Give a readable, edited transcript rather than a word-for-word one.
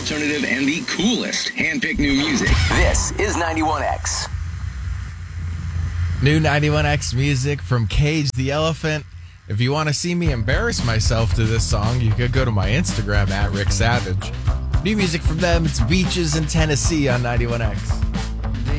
alternative, and the coolest hand-picked new music. This is 91X. New 91X music from Cage the Elephant. If you want to see me embarrass myself to this song, you could go to my Instagram at Rick Savage. New music from them, it's Beaches in Tennessee on 91X.